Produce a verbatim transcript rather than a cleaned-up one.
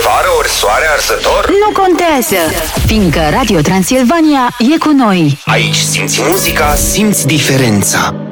vară ori soare arzător? Nu contează, fiindcă Radio Transilvania e cu noi. Aici simți muzica, simți diferența.